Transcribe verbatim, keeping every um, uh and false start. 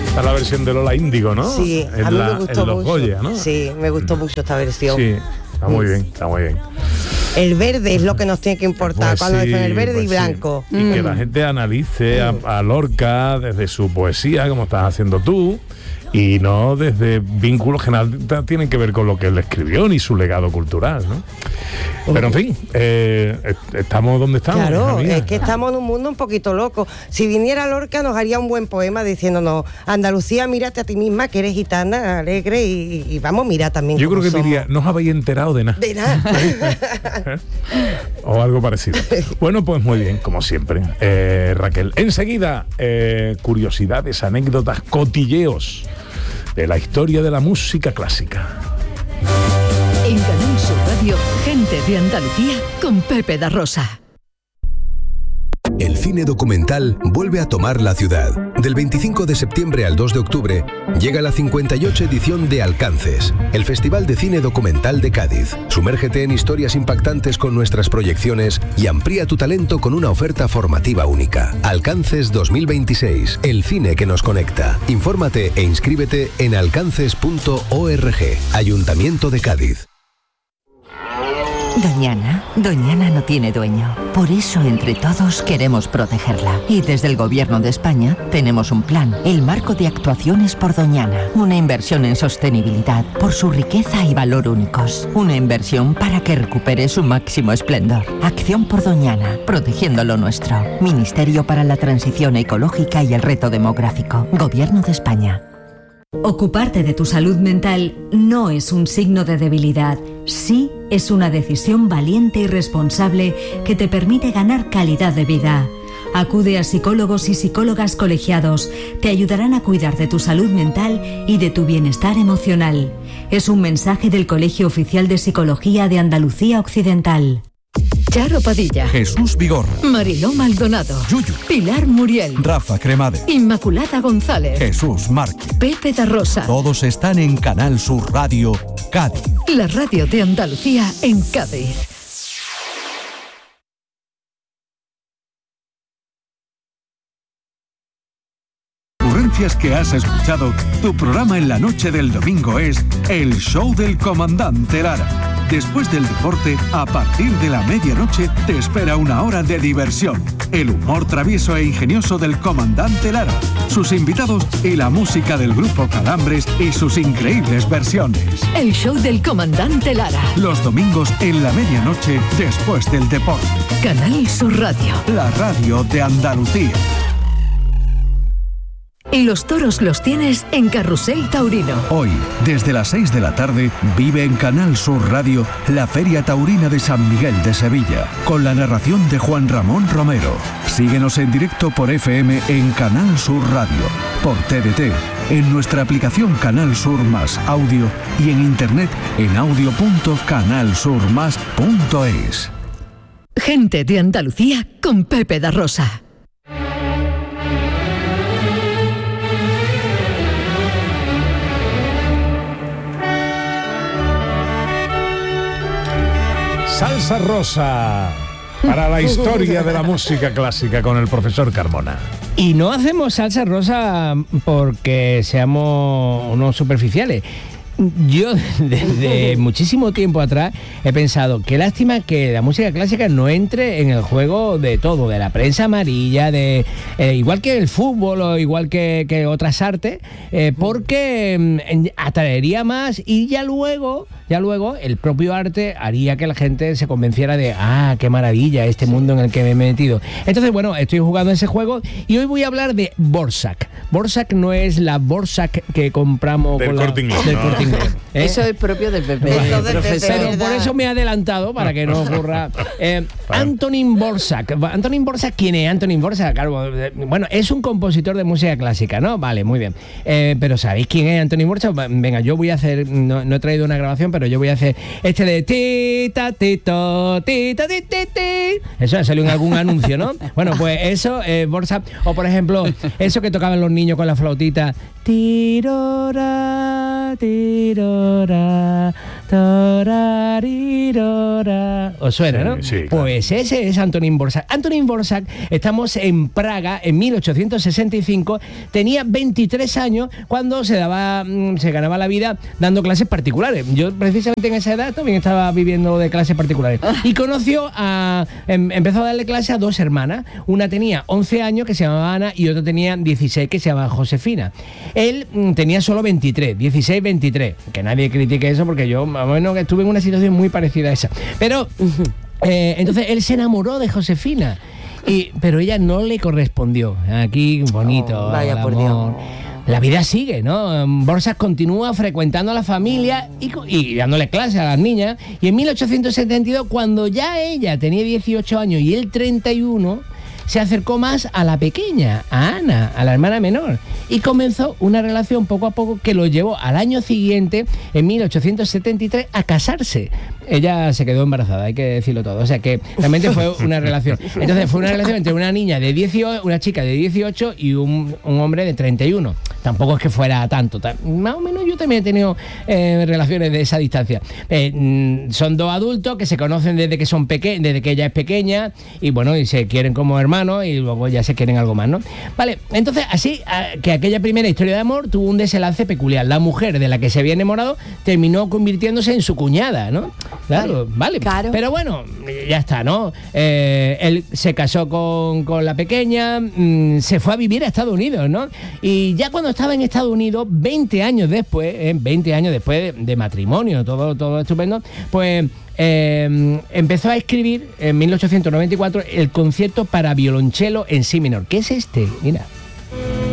Está la versión de Lola Índigo, ¿no? Sí, en a mí la, me gustó en los mucho. Goya, ¿no? Sí, me gustó mucho esta versión. Sí, está muy bien, está muy bien. El verde es lo que nos tiene que importar, Pues cuando sí, dicen el verde pues y blanco. Sí. Y mm. que la gente analice a, a Lorca desde su poesía, como estás haciendo tú, y no desde vínculos que nada tienen que ver con lo que él escribió ni su legado cultural, ¿no? Pero en fin, eh, estamos donde estamos. Claro, es que estamos en un mundo un poquito loco. Si viniera Lorca nos haría un buen poema diciéndonos: Andalucía, mírate a ti misma, que eres gitana, alegre, y, y vamos, mira también. Yo creo que somos. diría: no os habéis enterado de nada. De nada. O algo parecido. Bueno, pues muy bien, como siempre, eh, Raquel. Enseguida, eh, curiosidades, anécdotas, cotilleos de la historia de la música clásica. En Canal Sur Radio, Gente de Andalucía con Pepe da Rosa. El cine documental vuelve a tomar la ciudad. Del veinticinco de septiembre al dos de octubre llega la cincuenta y ocho edición de Alcances, el Festival de Cine Documental de Cádiz. Sumérgete en historias impactantes con nuestras proyecciones y amplía tu talento con una oferta formativa única. Alcances dos mil veintiséis, el cine que nos conecta. Infórmate e inscríbete en alcances punto org. Ayuntamiento de Cádiz. Doñana, Doñana no tiene dueño. Por eso, entre todos, queremos protegerla. Y desde el Gobierno de España tenemos un plan, el Marco de Actuaciones por Doñana. Una inversión en sostenibilidad, por su riqueza y valor únicos. Una inversión para que recupere su máximo esplendor. Acción por Doñana, protegiendo lo nuestro. Ministerio para la Transición Ecológica y el Reto Demográfico. Gobierno de España. Ocuparte de tu salud mental no es un signo de debilidad, sí es una decisión valiente y responsable que te permite ganar calidad de vida. Acude a psicólogos y psicólogas colegiados, te ayudarán a cuidar de tu salud mental y de tu bienestar emocional. Es un mensaje del Colegio Oficial de Psicología de Andalucía Occidental. Charo Padilla, Jesús Vigorra, Mariló Maldonado, Yuyu, Pilar Muriel, Rafa Cremade, Inmaculada González, Jesús Márquez, Pepe da Rosa. Todos están en Canal Sur Radio Cádiz. La radio de Andalucía en Cádiz. Ocurrencias que has escuchado, tu programa en la noche del domingo es El Show del Comandante Lara. Después del deporte, a partir de la medianoche, te espera una hora de diversión. El humor travieso e ingenioso del Comandante Lara, sus invitados y la música del grupo Calambres y sus increíbles versiones. El Show del Comandante Lara. Los domingos en la medianoche, después del deporte. Canal Sur Radio. La radio de Andalucía. Y los toros los tienes en Carrusel Taurino. Hoy, desde las seis de la tarde, vive en Canal Sur Radio la Feria Taurina de San Miguel de Sevilla, con la narración de Juan Ramón Romero. Síguenos en directo por F M en Canal Sur Radio, por T D T, en nuestra aplicación Canal Sur Más Audio y en internet en audio punto canal sur más punto es. Gente de Andalucía con Pepe da Rosa. Salsa rosa para la historia de la música clásica con el profesor Carmona. Y no hacemos salsa rosa porque seamos unos superficiales. Yo desde muchísimo tiempo atrás he pensado, qué lástima que la música clásica no entre en el juego de todo, de la prensa amarilla, de eh, igual que el fútbol o igual que, que otras artes, eh, porque eh, atraería más y ya luego, ya luego el propio arte haría que la gente se convenciera de, ah, qué maravilla este mundo en el que me he metido. Entonces, bueno, estoy jugando ese juego y hoy voy a hablar de Borsak. Borsak no es la Borsak que compramos del con Corte Inglés. Del Corte Inglés. ¿Eh? Eso es propio del Pepe. Bueno, del Pepe, pero por eso me he adelantado para que no ocurra. Eh, Antonín Dvořák. Antonín Dvořák, ¿quién es Antonín Dvořák? Claro, bueno, es un compositor de música clásica, ¿no? Vale, muy bien. Eh, pero ¿sabéis quién es Antonín Dvořák? Venga, yo voy a hacer, no, no he traído una grabación, pero yo voy a hacer este de tita tito tita tita tita. Eso salió en algún anuncio, ¿no? Bueno, pues eso, eh, Dvořák. O por ejemplo, eso que tocaban los niños con la flautita. Tirora, tirora, Torarirora. ¿Os suena, Sí, no? sí, claro. Pues ese es Antonín Dvořák. Antonín Dvořák, estamos en Praga en mil ochocientos sesenta y cinco, tenía veintitrés años cuando se daba, se ganaba la vida dando clases particulares. Yo precisamente en esa edad también estaba viviendo de clases particulares. Y conoció a, em, empezó a darle clase a dos hermanas. Una tenía once años, que se llamaba Ana, y otra tenía dieciséis, que se llamaba Josefina. Él mm, tenía solo veintitrés, dieciséis, veintitrés. Que nadie critique eso porque yo, más o menos, estuve en una situación muy parecida a esa. Pero, eh, entonces, él se enamoró de Josefina. Y, pero ella no le correspondió. Aquí, bonito. Oh, vaya el por amor. Dios. La vida sigue, ¿no? Dvořák continúa frecuentando a la familia y, y dándole clases a las niñas. Y en mil ochocientos setenta y dos, cuando ya ella tenía dieciocho años y él treinta y uno, se acercó más a la pequeña, a Ana, a la hermana menor, y comenzó una relación poco a poco que lo llevó al año siguiente, en mil ochocientos setenta y tres, a casarse. Ella se quedó embarazada, hay que decirlo todo. O sea que realmente fue una relación. Entonces fue una relación entre una niña de dieciocho, una chica de dieciocho y un, un hombre de treinta y uno. Tampoco es que fuera tanto. Tan, más o menos yo también he tenido eh, relaciones de esa distancia. Eh, mm, son dos adultos que se conocen desde que son peque desde que ella es pequeña y bueno, y se quieren como hermanos y luego ya se quieren algo más, ¿no? Vale, entonces así a, que aquella primera historia de amor tuvo un desenlace peculiar. La mujer de la que se había enamorado terminó convirtiéndose en su cuñada, ¿no? Claro, vale. Claro. Pero bueno, ya está, ¿no? Eh, él se casó con, con la pequeña, mmm, se fue a vivir a Estados Unidos, ¿no? Y ya cuando estaba en Estados Unidos, veinte años después, eh, veinte años después de, de matrimonio, todo, todo estupendo, pues eh, empezó a escribir en mil ochocientos noventa y cuatro el concierto para violonchelo en si menor. ¿Qué es este? Mira.